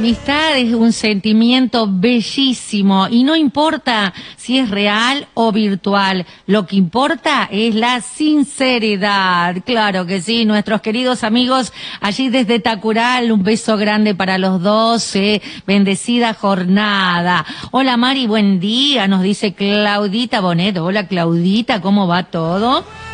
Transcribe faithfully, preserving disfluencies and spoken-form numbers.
amistad es un sentimiento bellísimo y no importa si es real o virtual, lo que importa es la sinceridad. Claro que sí, nuestros queridos amigos allí desde Tacural, un beso grande para los dos, eh, bendecida jornada. Hola Mari, buen día, nos dice Claudita Bonet. Hola Claudita, ¿cómo va todo?